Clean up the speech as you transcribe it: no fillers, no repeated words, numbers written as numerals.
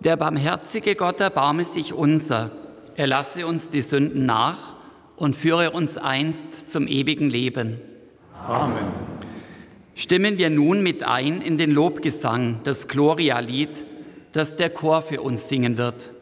Der barmherzige Gott erbarme sich unser, er lasse uns die Sünden nach und führe uns einst zum ewigen Leben. Amen. Stimmen wir nun mit ein in den Lobgesang, das Gloria-Lied, das der Chor für uns singen wird.